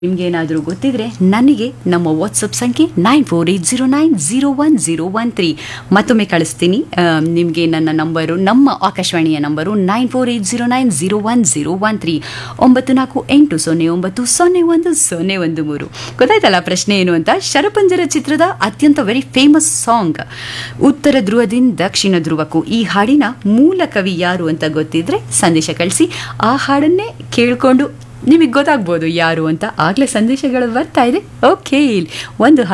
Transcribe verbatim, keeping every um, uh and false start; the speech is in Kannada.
ನಿಮ್ಗೇನಾದರೂ ಗೊತ್ತಿದ್ರೆ ನನಗೆ ನಮ್ಮ ವಾಟ್ಸಪ್ ಸಂಖ್ಯೆ nine four eight zero nine zero one zero one three ಮತ್ತೊಮ್ಮೆ ಕಳಿಸ್ತೀನಿ. ನಿಮಗೆ ನನ್ನ ನಂಬರು, ನಮ್ಮ ಆಕಾಶವಾಣಿಯ number nine four eight zero nine zero one zero one three ಒಂಬತ್ತು ನಾಲ್ಕು ಎಂಟು ಸೊನ್ನೆ ಒಂಬತ್ತು ಸೊನ್ನೆ ಒಂದು ಸೊನ್ನೆ ಒಂದು ಮೂರು. ಗೊತ್ತಾಯ್ತಲ್ಲ ಪ್ರಶ್ನೆ ಏನು ಅಂತ? ಶರಪಂಜರ ಚಿತ್ರದ ಅತ್ಯಂತ ವೆರಿ ಫೇಮಸ್ ಸಾಂಗ್ ಉತ್ತರ ಧ್ರುವದಿಂದ ದಕ್ಷಿಣ ಧ್ರುವಕ್ಕೂ, ಈ ಹಾಡಿನ ಮೂಲ ಕವಿ ಯಾರು ಅಂತ ಗೊತ್ತಿದ್ರೆ ಸಂದೇಶ ಕಳಿಸಿ. ಆ ಹಾಡನ್ನೇ ಕೇಳಿಕೊಂಡು ನಿಮಗೆ ಗೊತ್ತಾಗ್ಬೋದು ಯಾರು ಅಂತ. ಆಗಲೇ ಸಂದೇಶಗಳು ಬರ್ತಾ ಇದೆ. ಓಕೆ, ಒಂದು